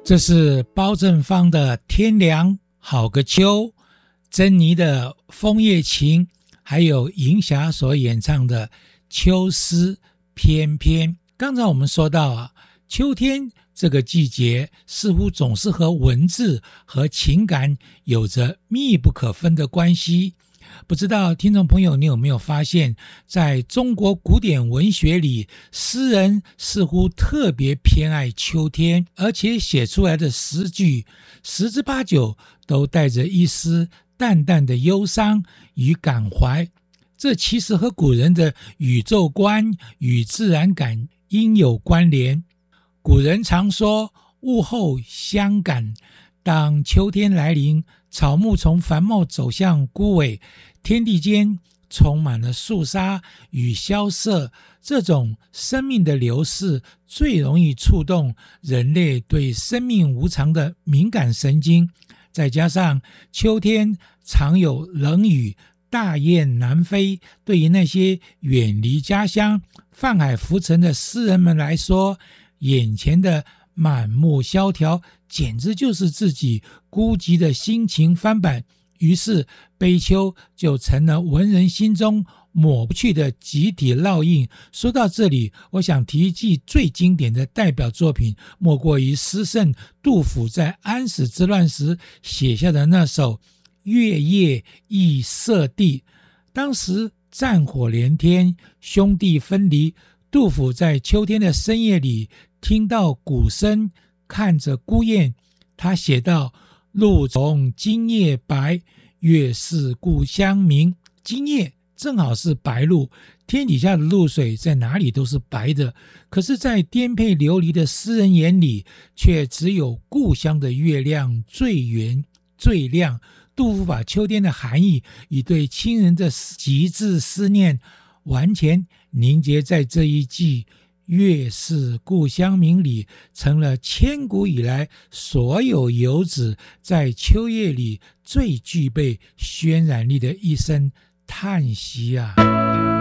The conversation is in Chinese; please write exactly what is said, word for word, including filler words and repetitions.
这是包正芳的《天凉好个秋》，珍妮的《枫叶情》，还有银霞所演唱的《秋思翩翩》。刚才我们说到啊，秋天这个季节似乎总是和文字和情感有着密不可分的关系。不知道听众朋友你有没有发现，在中国古典文学里，诗人似乎特别偏爱秋天，而且写出来的诗句十之八九都带着一丝淡淡的忧伤与感怀。这其实和古人的宇宙观与自然感应有关联。古人常说物候相感，当秋天来临，草木从繁茂走向枯萎，天地间充满了肃杀与萧瑟，这种生命的流逝最容易触动人类对生命无常的敏感神经。再加上秋天常有冷雨，大雁南飞，对于那些远离家乡泛海浮沉的诗人们来说，眼前的满目萧条简直就是自己孤寂的心情翻版，于是悲秋就成了文人心中抹不去的集体烙印。说到这里，我想提一记最经典的代表作品，莫过于诗圣杜甫在安史之乱时写下的那首《月夜忆舍弟》。当时战火连天，兄弟分离，杜甫在秋天的深夜里听到鼓声，看着孤雁，他写道：露从今夜白，月是故乡明。今夜正好是白露，天底下的露水在哪里都是白的，可是在颠沛流离的诗人眼里，却只有故乡的月亮最圆最亮。杜甫把秋天的含义与对亲人的极致思念完全凝结在这一句月是故乡明里，成了千古以来所有游子在秋夜里最具备渲染力的一声叹息啊。